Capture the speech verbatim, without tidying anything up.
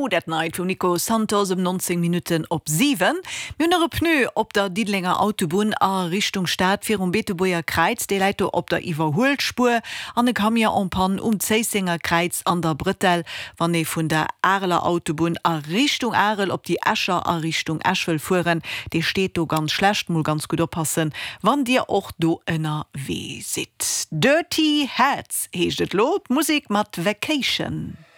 That Night von Nico Santos um neunzehn Minuten op sieben. Münere Pneu op der Diedlinger Autobahn a Richtung Stadt für um Beeteboer Kreuz, die Leute op der Iwerholspur, an ich kam ja an Pan um Zeisinger Kreuz an der Brittel, wann ich von der Arler Autobahn a Richtung Arel op die Escher a Richtung Eschwell fuhren, die steht do ganz schlecht, muss ganz gut oppassen, wann dir auch do einer weh sit. Dirty Hats hecht et Lob, Musik mat Vacation.